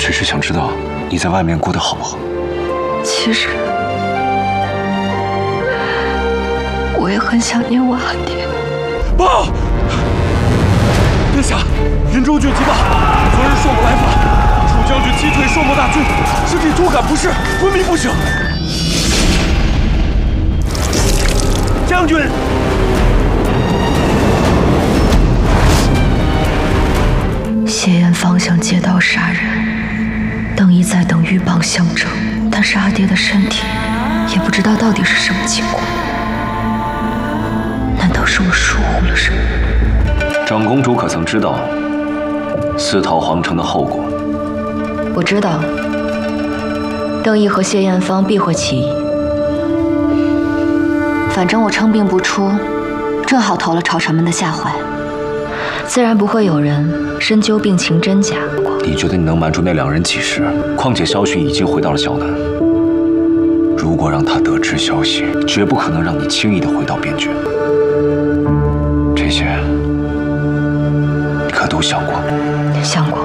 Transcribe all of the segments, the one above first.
只是想知道你在外面过得好不好。 其实我也很想念我阿爹。 报！殿下，云州郡急报，昨日朔漠来访，楚将军击退朔漠大军，身体突感不适，昏迷不醒。将军。 谢艳芳想借刀杀人，邓毅在等鹬蚌相争，但是阿爹的身体也不知道到底是什么情况。难道是我疏忽了什么？ 长公主可曾知道私逃皇城的后果？ 我知道，邓毅和谢艳芳必会起义。反正我称病不出，正好投了朝臣们的下怀。 自然不会有人深究病情真假。 你觉得你能瞒住那2人几时？况且萧训已经回到了萧南，如果让他得知消息，绝不可能让你轻易的回到边郡。这些你可都想过？ 想过。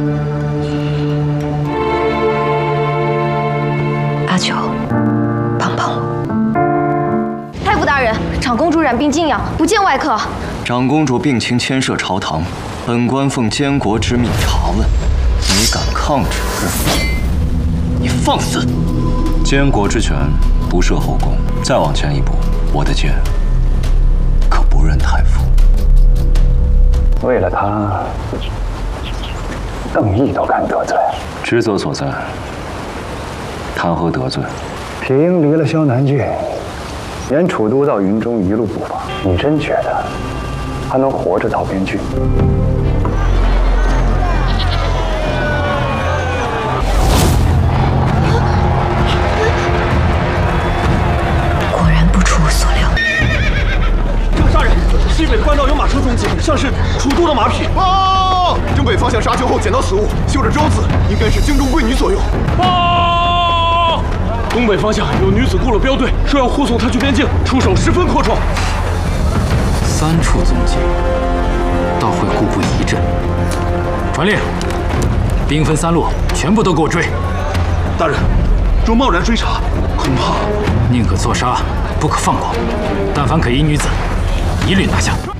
阿九，帮帮我！ 太傅大人，长公主染病静养，不见外客。 长公主病情牵涉朝堂，本官奉监国之命查问，你敢抗旨？你放肆！监国之权不涉后宫，再往前一步，我的剑可不认太傅。 为了他，邓毅都敢得罪， 职责所在，谈何得罪？ 铁鹰离了萧南郡，沿楚都到云中一路布防，你真觉得？ 还能活着到边郡？ 果然不出我所料。 郑大人，西北的官道有马车踪迹，像是楚都的马匹。 报！征北方向杀囚后捡到此物，绣着“周”字，应该是京中贵女所用。 报！东北方向有女子雇了镖队，说要护送她去边境，出手十分阔绰。 3处踪迹，倒会故布疑阵。传令，兵分3路，全部都给我追！ 大人，若贸然追查，恐怕宁可错杀，不可放过。但凡可疑女子，一律拿下。